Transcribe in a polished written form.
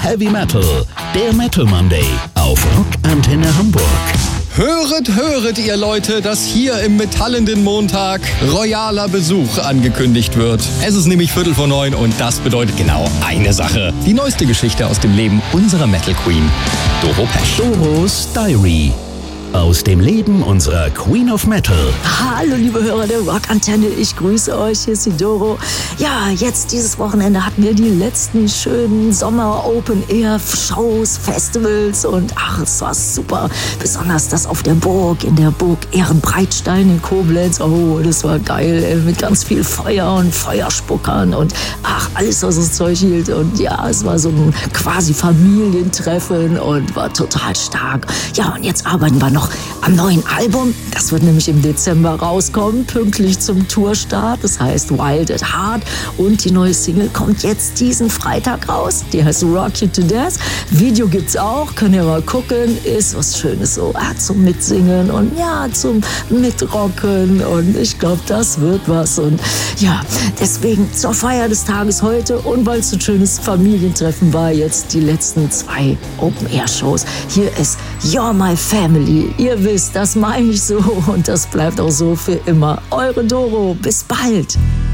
Heavy Metal, der Metal Monday auf Rockantenne Hamburg. Höret, ihr Leute, dass hier im metallenden Montag royaler Besuch angekündigt wird. Es ist nämlich 8:45 und das bedeutet genau eine Sache. Die neueste Geschichte aus dem Leben unserer Metal Queen, Doro Pesch. Doros Diary. Aus dem Leben unserer Queen of Metal. Hallo liebe Hörer der Rockantenne, ich grüße euch, hier ist die Doro. Ja, jetzt dieses Wochenende hatten wir die letzten schönen Sommer-Open-Air-Shows, Festivals und es war super. Besonders das auf der Burg, in der Burg Ehrenbreitstein in Koblenz. Oh, das war geil, mit ganz viel Feuer und Feuerspuckern und alles, was das Zeug hielt. Und ja, es war so ein quasi Familientreffen und war total stark. Ja, und jetzt arbeiten wir noch am neuen Album. Das wird nämlich im Dezember rauskommen, pünktlich zum Tourstart. Das heißt Wild at Heart. Und die neue Single kommt jetzt diesen Freitag raus. Die heißt Rock You to Death. Video gibt's auch, könnt ihr mal gucken. Ist was Schönes so zum Mitsingen und ja, zum Mitrocken. Und ich glaube, das wird was. Und ja, deswegen zur Feier des Tages heute und weil es ein schönes Familientreffen war, jetzt die letzten 2 Open-Air-Shows. Hier ist You're My Family. Ihr wisst, das meine ich so und das bleibt auch so für immer. Eure Doro, bis bald.